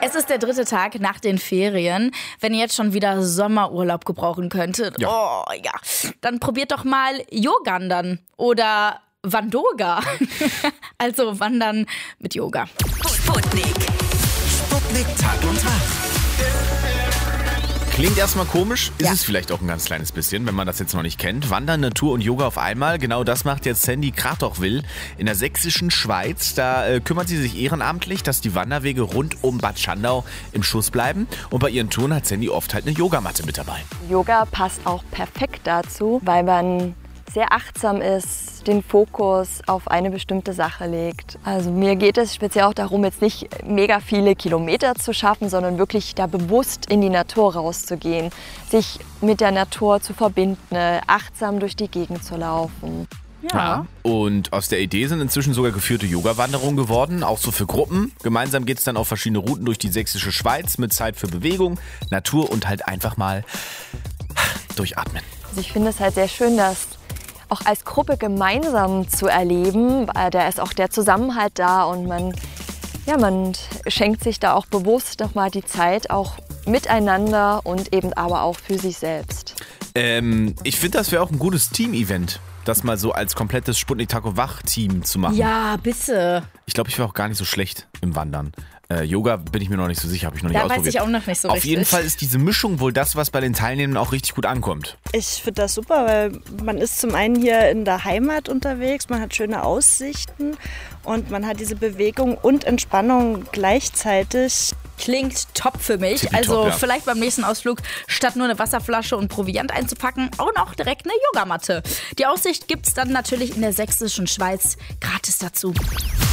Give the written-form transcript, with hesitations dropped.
Es ist der 3. Tag nach den Ferien. Wenn ihr jetzt schon wieder Sommerurlaub gebrauchen könntet, dann probiert doch mal Yogandern oder Wandoga. Also Wandern mit Yoga. Sputnik Tag und Nacht. Klingt erstmal komisch, ist es vielleicht auch ein ganz kleines bisschen, wenn man das jetzt noch nicht kennt. Wandern, Natur und Yoga auf einmal, genau das macht jetzt Sandy Kratochwil in der sächsischen Schweiz. Da kümmert sie sich ehrenamtlich, dass die Wanderwege rund um Bad Schandau im Schuss bleiben. Und bei ihren Touren hat Sandy oft halt eine Yogamatte mit dabei. Yoga passt auch perfekt dazu, weil man sehr achtsam ist, den Fokus auf eine bestimmte Sache legt. Also mir geht es speziell auch darum, jetzt nicht mega viele Kilometer zu schaffen, sondern wirklich da bewusst in die Natur rauszugehen, sich mit der Natur zu verbinden, achtsam durch die Gegend zu laufen. Ja. Und aus der Idee sind inzwischen sogar geführte Yoga-Wanderungen geworden, auch so für Gruppen. Gemeinsam geht es dann auf verschiedene Routen durch die sächsische Schweiz mit Zeit für Bewegung, Natur und halt einfach mal durchatmen. Also ich finde es halt sehr schön, das auch als Gruppe gemeinsam zu erleben. Da ist auch der Zusammenhalt da und man schenkt sich da auch bewusst nochmal die Zeit, auch miteinander und eben aber auch für sich selbst. Ich finde, das wäre auch ein gutes Team-Event, das mal so als komplettes Sputnik Tag und Wach-Team zu machen. Ja, bitte. Ich glaube, ich wäre auch gar nicht so schlecht im Wandern. Yoga bin ich mir noch nicht so sicher, habe ich noch nicht ausprobiert. Da weiß ich auch noch nicht so Auf richtig. jeden Fall ist diese Mischung wohl das, was bei den Teilnehmern auch richtig gut ankommt. Ich finde das super, weil man ist zum einen hier in der Heimat unterwegs, man hat schöne Aussichten und man hat diese Bewegung und Entspannung gleichzeitig. Klingt top für mich. Tippitopp, Also ja. vielleicht beim nächsten Ausflug statt nur eine Wasserflasche und Proviant einzupacken, auch noch direkt eine Yogamatte. Die Aussicht gibt's dann natürlich in der sächsischen Schweiz gratis dazu.